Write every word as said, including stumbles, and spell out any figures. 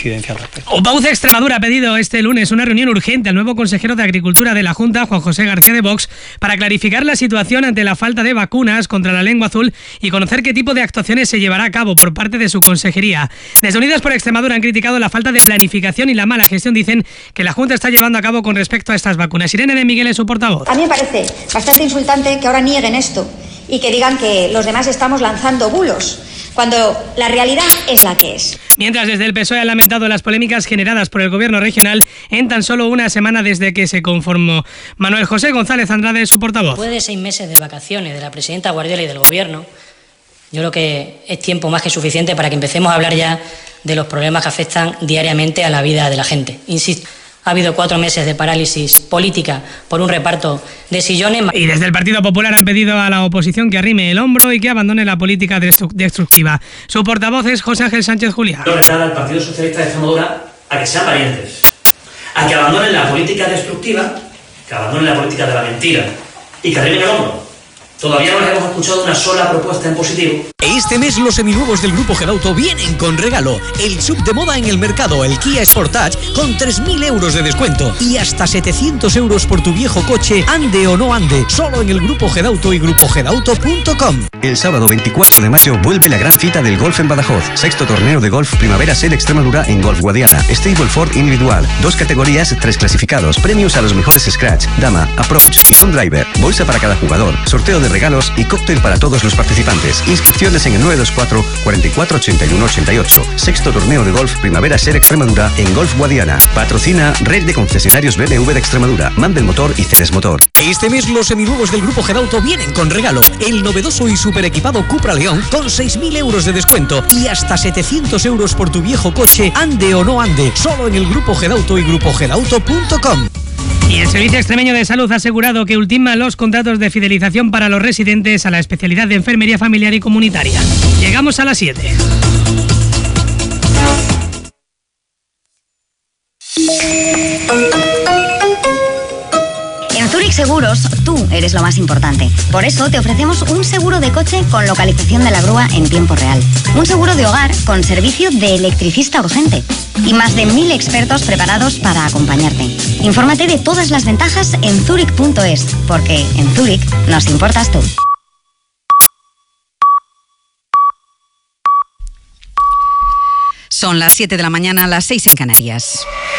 incidencia al respecto. Opauce Extremadura ha pedido este lunes una reunión urgente al nuevo consejero de Agricultura de la Junta, Juan José García de Vox, para clarificar la situación ante la falta de vacunas contra la lengua azul y conocer qué tipo de actuaciones se llevará a cabo por parte de su consejería. Desde Unidas por Extremadura han criticado la falta de planificación y la mala gestión, dicen, que la Junta está llevando a cabo con respecto a estas vacunas. Irene de Miguel es su portavoz. A mí me parece bastante insultante que ahora nieguen esto y que digan que los demás estamos lanzando bulos, cuando la realidad es la que es. Mientras, desde el P S O E han lamentado las polémicas generadas por el gobierno regional en tan solo una semana desde que se conformó. Manuel José González Andrade es su portavoz. Después de seis meses de vacaciones de la presidenta Guardiola y del gobierno, yo creo que es tiempo más que suficiente para que empecemos a hablar ya de los problemas que afectan diariamente a la vida de la gente. Insisto, ha habido cuatro meses de parálisis política por un reparto de sillones. Y desde el Partido Popular han pedido a la oposición que arrime el hombro y que abandone la política destructiva. Su portavoz es José Ángel Sánchez Juliá. Quiero retar al Partido Socialista de Extremadura a que sean valientes, a que abandonen la política destructiva, que abandonen la política de la mentira y que arrimen el hombro. Todavía no les hemos escuchado una sola propuesta en positivo. Este mes los seminuevos del Grupo Gedauto vienen con regalo. El sub de moda en el mercado, el Kia Sportage, con tres mil euros de descuento. Y hasta setecientos euros por tu viejo coche, ande o no ande. Solo en el Grupo Gedauto y grupo gedauto punto com. El sábado veinticuatro de mayo vuelve la gran cita del golf en Badajoz. Sexto torneo de golf Primavera Sede Extremadura en Golf Guadiana. Stable Ford individual. Dos categorías, tres clasificados. Premios a los mejores scratch, dama, approach, long driver. Bolsa para cada jugador. Sorteo de regalos y cóctel para todos los participantes. Inscripciones en el nueve dos cuatro, cuatro cuatro, ocho uno ocho ocho. Sexto torneo de golf Primavera Ser Extremadura en Golf Guadiana. Patrocina Red de Concesionarios B M W de Extremadura, Mandel Motor y Ceres Motor. Este mes los seminuevos del Grupo Gedauto vienen con regalo. El novedoso y super equipado Cupra León con seis mil euros de descuento y hasta setecientos euros por tu viejo coche, ande o no ande. Solo en el Grupo Gedauto y grupo gedauto punto com. Y el Servicio Extremeño de Salud ha asegurado que ultima los contratos de fidelización para los residentes a la especialidad de enfermería familiar y comunitaria. Llegamos a las siete. En Zurich Seguros, tú eres lo más importante. Por eso te ofrecemos un seguro de coche con localización de la grúa en tiempo real. Un seguro de hogar con servicio de electricista urgente. Y más de mil expertos preparados para acompañarte. Infórmate de todas las ventajas en zurich punto es, porque en Zurich nos importas tú. Son las siete de la mañana, las seis en Canarias.